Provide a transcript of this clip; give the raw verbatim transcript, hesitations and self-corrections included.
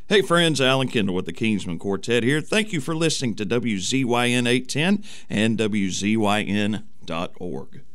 Hey, friends, Alan Kendall with the Kingsman Quartet here. Thank you for listening to W Z Y N eight ten and W Z Y N dot org.